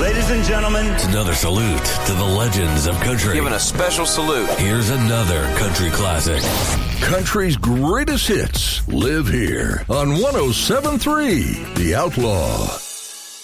Ladies and gentlemen, it's another salute to the legends of country. Giving a special salute. Here's another country classic. Country's greatest hits live here on 107.3 The Outlaw.